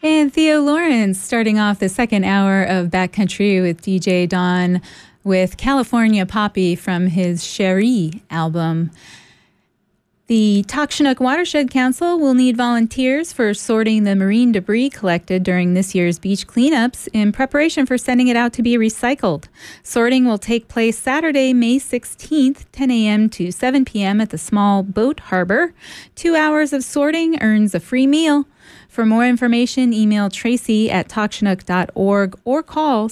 And Theo Lawrence starting off the second hour of Backcountry with DJ Don with California Poppy from his Cherie album. The Takshanook Watershed Council will need volunteers for sorting the marine debris collected during this year's beach cleanups in preparation for sending it out to be recycled. Sorting will take place Saturday, May 16th, 10 a.m. to 7 p.m. at the small boat harbor. 2 hours of sorting earns a free meal. For more information, email Tracy at takshanook.org or call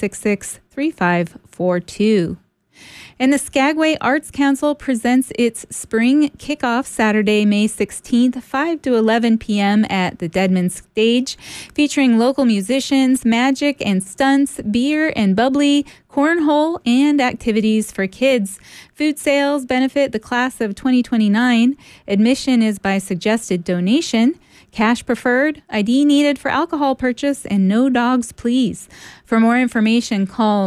766-3542. And the Skagway Arts Council presents its spring kickoff Saturday, May 16th, 5 to 11 p.m. at the Deadman Stage, featuring local musicians, magic and stunts, beer and bubbly, cornhole, and activities for kids. Food sales benefit the class of 2029. Admission is by suggested donation. Cash preferred, ID needed for alcohol purchase, and no dogs, please. For more information, call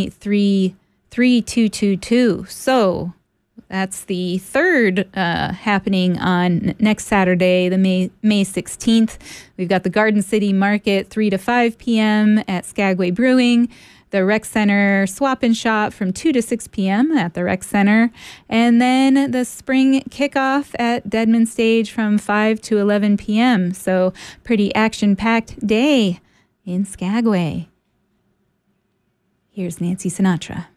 983-3222. So that's the third happening on next Saturday, the May 16th. We've got the Garden City Market 3 to 5 p.m. at Skagway Brewing, the Rec Center Swap and Shop from 2 to 6 p.m. at the Rec Center, and then the spring kickoff at Deadman Stage from 5 to 11 p.m. So pretty action-packed day in Skagway. Here's Nancy Sinatra.